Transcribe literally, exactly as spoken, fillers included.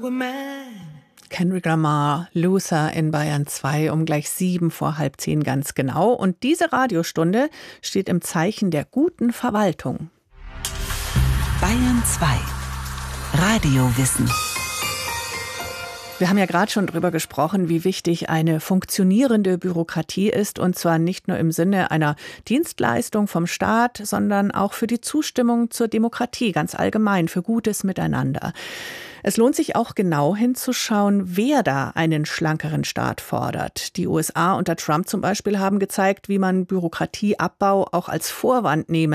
Kendrick Lamar, Luther in Bayern zwei um gleich sieben vor halb zehn ganz genau. Und diese Radiostunde steht im Zeichen der guten Verwaltung. Bayern zwei. Radiowissen. Wir haben ja gerade schon drüber gesprochen, wie wichtig eine funktionierende Bürokratie ist, und zwar nicht nur im Sinne einer Dienstleistung vom Staat, sondern auch für die Zustimmung zur Demokratie, ganz allgemein, für gutes Miteinander. Es lohnt sich auch genau hinzuschauen, wer da einen schlankeren Staat fordert. Die U S A unter Trump zum Beispiel haben gezeigt, wie man Bürokratieabbau auch als Vorwand nehmen